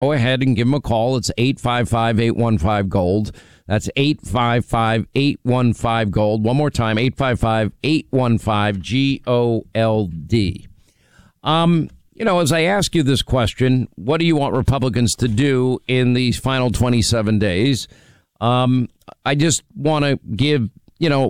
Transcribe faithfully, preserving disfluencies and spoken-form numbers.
go ahead and give them a call. It's eight five five, eight one five, GOLD. That's eight five five, eight one five, GOLD. One more time, eight five five, eight one five, G O L D. Um, you know, as I ask you this question, what do you want Republicans to do in these final twenty-seven days? Um, I just want to give, you know,